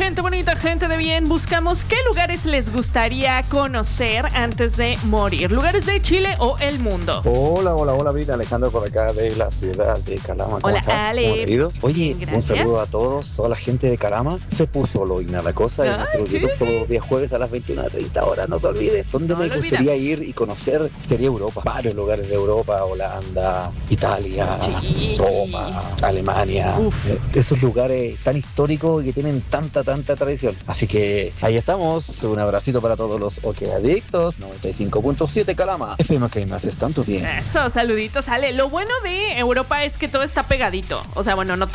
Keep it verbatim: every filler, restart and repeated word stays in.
gente bonita, gente de bien, buscamos qué lugares les gustaría conocer antes de morir. ¿Lugares de Chile o el mundo? Hola, hola, hola, Brita. Alejandro por acá de la ciudad de Calama. ¿Cómo Hola, estás? Ale. ¿Cómo te ha ido? Oye, Bien, un gracias. saludo a todos, toda la gente de Calama. Se puso lo la cosa en Ay, nuestro sí. YouTube todos los días jueves a las veintiuna treinta horas. No se olvide. ¿Dónde No me lo gustaría olvidamos. ir y conocer? Sería Europa. Varios lugares de Europa, Holanda, Italia, Sí. Roma, Alemania. Uf. Eh, esos lugares tan históricos y que tienen tanta, tanta tradición. Así que ahí estamos. Un abracito para todos los okeadictos. noventa y cinco punto siete Calama. F M que más están tú bien. Eso, saluditos, Ale. Lo bueno de Europa es que todo está pegadito. O sea, bueno, no